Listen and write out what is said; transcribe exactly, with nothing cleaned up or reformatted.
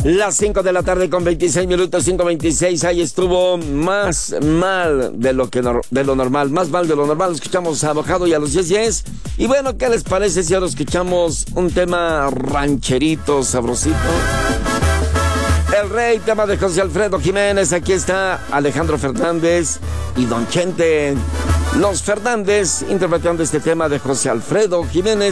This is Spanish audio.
Las cinco de la tarde con veintiséis minutos, cinco veintiséis. Ahí estuvo más mal de lo que no, de lo normal, más mal de lo normal. Escuchamos a Bojado y a los Yes Yes. Y bueno, ¿qué les parece si ahora escuchamos un tema rancherito, sabrosito? El Rey, tema de José Alfredo Jiménez. Aquí está Alejandro Fernández y Don Chente. Los Fernández interpretando este tema de José Alfredo Jiménez.